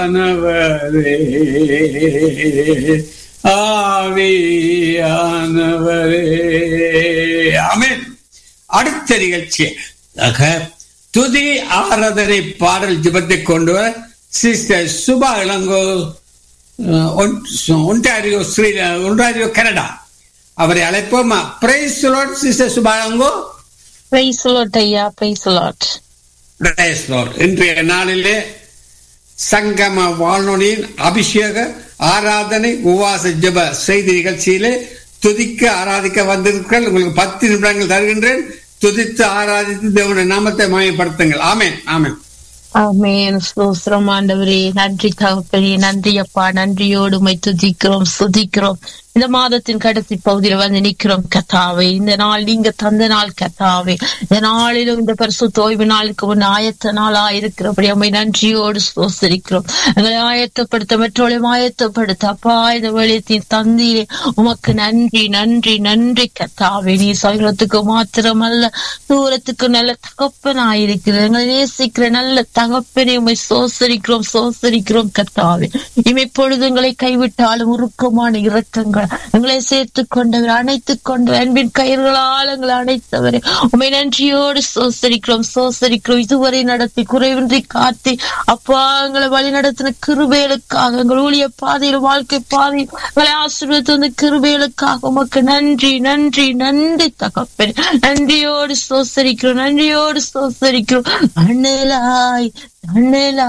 ஆனவரே ஆவியானவரே. ஆமென். அடுத்த நிகழ்ச்சி துதி ஆராதனை பாடல் ஜெபத்தை கொண்டு வர sister Subha Ilango, Ontario Canada. அவரை அழைப்போமா? Praise the Lord sister Subha Ilango. Praise the Lord ஐயா, praise the Lord. Praise the Lord. இன்றைய நாளிலே சங்கம வானொலியின் அபிஷேக ஆராதனை உபவாச ஜெப செய்தி நிகழ்ச்சியிலே துதிக்க ஆராதிக்க வந்திருக்கிறேன். உங்களுக்கு 10 நிமிடங்கள் தருகின்றேன். துதித்து ஆராதித்து தேவனுடைய நாமத்தை மகிமைப்படுத்துங்கள். ஆமென், ஆமென், ஆமென். ஸ்தோத்திரம் ஆண்டவரே. நன்றி தகப்பனே, நன்றி அப்பா. நன்றியோடு உம்மை துதிக்கிறோம், ஸ்துதிக்கிறோம். இந்த மாதத்தின் கடைசி பகுதியில் வந்து நிற்கிறோம் கர்த்தாவே. இந்த நாள் நீங்க தந்த நாள் கர்த்தாவே. இந்த நாளிலும் இந்த பரிசுத்த ஓய்வு நாளுக்கு முன் ஆயத்த நாளா இருக்கிறபடி உம்மை நன்றியோடு ஸ்தோத்திரிக்கிறோம். எங்களை ஆயத்தப்படுத்த, மற்றவர்களையும் ஆயத்தப்படுத்த அப்பா. இந்த வெளியத்தின் தந்தியிலே உமக்கு நன்றி, நன்றி, நன்றி கர்த்தாவே. நீ சகலத்துக்கு மாத்திரமல்ல, தூரத்துக்கு நல்ல தகப்பனாயிருக்கிற, எங்களை நேசிக்கிற நல்ல தகப்பனை உம்மை சோசரிக்கிறோம், சோசரிக்கிறோம் கர்த்தாவே. இமைப்பொழுது எங்களை கைவிட்டாலும் உருக்கமான இரக்கங்கள் எங்களை சேர்த்துக் கொண்டவர், அணைத்துக் கொண்டவர், அன்பின் கயிர்களால் எங்களை அணைத்தவரே உம்மை நன்றியோடு சோசரிக்கிறோம், சோசரிக்கிறோம். இதுவரை நடத்தி குறைவின்றி காத்தி அப்பா எங்களை வழி நடத்தின கிருபைகளுக்காக, எங்கள் ஊழிய பாதையில், வாழ்க்கை பாதையில் எங்களை ஆசீர்வதித்து வந்த கிருபைகளுக்காக உமக்கு நன்றி, நன்றி, நன்றி தகப்பனே. நன்றியோடு சோசரிக்கிறோம், நன்றியோடு சோசரிக்கிறோம். அண்ணலாய், அண்ணலாய்